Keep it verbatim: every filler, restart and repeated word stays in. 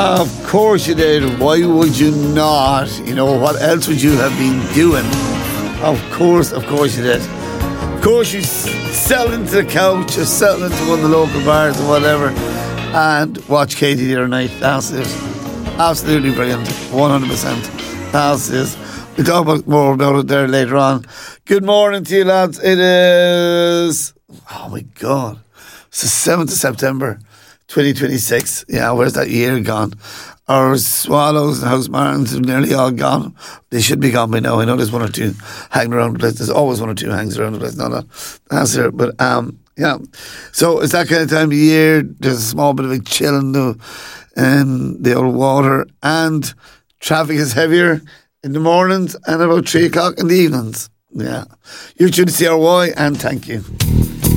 Of course you did. Why would you not? You know, what else would you have been doing? Of course, of course you did. Of course you settled into the couch or settled into one of the local bars or whatever and watch Katie the other night. That's it. Absolutely brilliant. one hundred percent. That's it. We'll talk about more about it there later on. Good morning to you, lads. It is... Oh, my God. It's the seventh of September, twenty twenty-six. Yeah, where's that year gone? Our Swallows and House Martins are nearly all gone. They should be gone by now. I know there's one or two hanging around the place. There's always one or two hangs around the place. No, no, that's it. But, um, yeah. So it's that kind of time of year. There's a small bit of a chill in the, in the old water. And traffic is heavier in the mornings and about three o'clock in the evenings. Yeah. You're tuned to C R Y, and thank you.